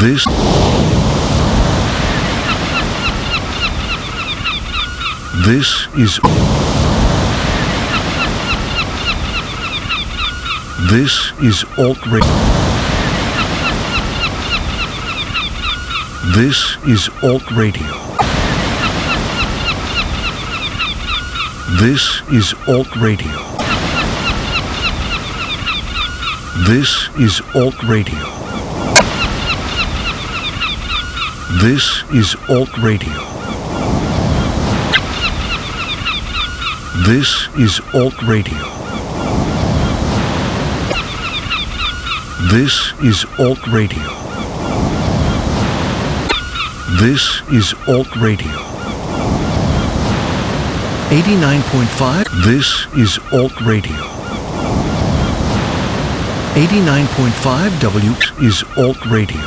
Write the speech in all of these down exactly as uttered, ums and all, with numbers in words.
This This is This is alt radio. This is alt radio. This is alt radio. This is alt radio. This is alt radio. This is alt radio. This is alt radio. This is alt radio. eighty-nine point five. This is alt radio. eighty-nine point five W is alt radio.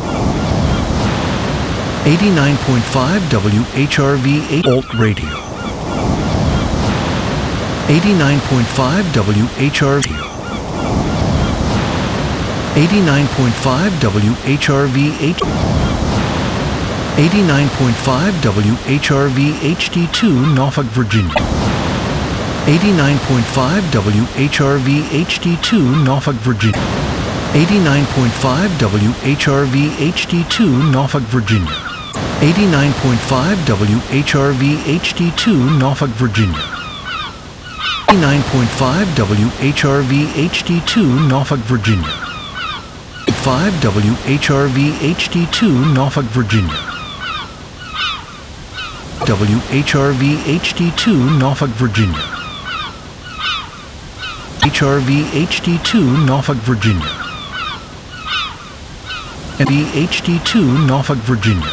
eighty-nine point five W H R V eight alt radio. eighty-nine point five W H R V. eighty-nine point five W H R V H. eighty-nine point five W H R V H D two Norfolk, Virginia. eighty-nine point five W H R V H D two Norfolk, Virginia. eighty-nine point five W H R V H D two Norfolk, Virginia. eighty-nine point five W H R V H D two Norfolk, Virginia. eighty-nine point five W H R V H D two Norfolk, Virginia. five W H R V H D two Norfolk, Virginia. W H R V H D two Norfolk, Virginia. H R V H D two Norfolk, Virginia. And V H D two Norfolk, Virginia.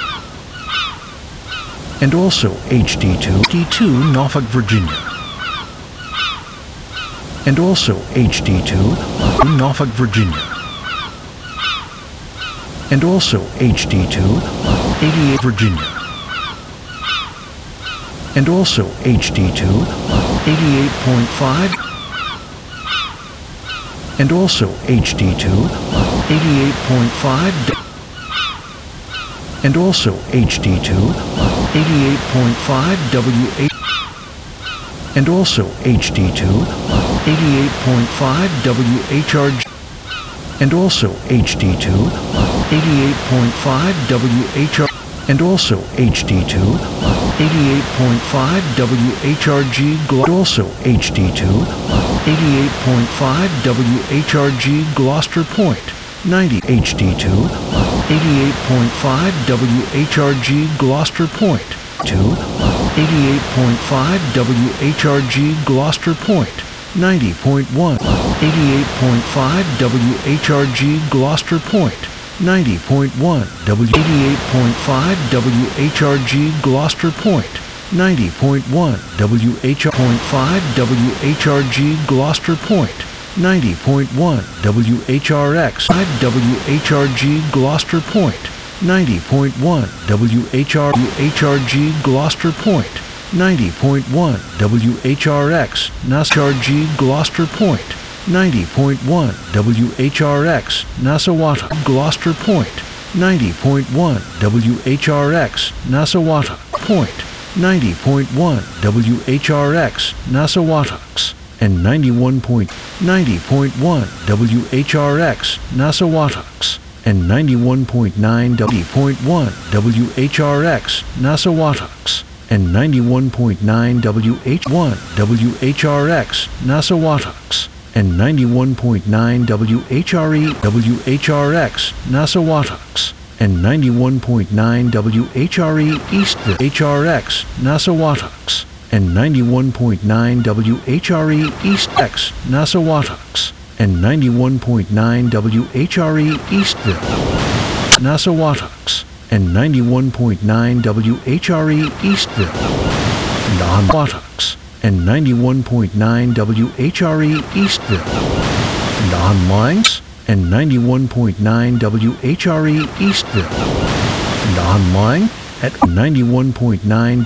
And also H D two D two Norfolk, Virginia. And also H D two Norfolk, Virginia. And also H D two eighty-eight, Virginia. And also H D two eighty-eight point five. And also H D two eighty-eight point five. And also H D two eighty-eight point five W eight. And also H D two eighty-eight point five W H R G. And also H D two eighty-eight point five W H R. And also H D two eighty-eight point five W H R G. And also H D two eighty-eight point five W H R G Gloucester Point. ninety H D two eighty-eight point five W H R G Gloucester Point. two eighty-eight point five W H R G Gloucester Point. ninety point one eighty-eight point five W H R G Gloucester Point. ninety point one W eighty-eight point five W H R G Gloucester Point. ninety point one W H R point five W H R G Gloucester Point. ninety point one W H R X five W H R G Gloucester Point. ninety point one W H R H R G Gloucester Point. ninety point one W H R X Nassau G Gloucester Point. ninety point one W H R X Nassawata Gloucester Point. ninety point one W H R X Nassawata Point. ninety point one W H R X Nassawatux. And ninety-one point ninety point one W H R X Nassawatux. And ninety-one point nine W point one W H R X Nassawatux. And ninety-one point nine W H one W H R X Nassawatux. And ninety-one point nine W H R E W H R X Nassawatux. And ninety-one point nine W H R E Eastville H R X Nassawatux. And ninety-one point nine W H R E East X Nassawatux. And ninety-one point nine W H R E Eastville Nassawatux. And ninety-one point nine W H R E Eastville Nassawatux. And ninety-one point nine W H R E Eastville non-lines. And ninety-one point nine W H R E Eastville non-line at ninety-one point nine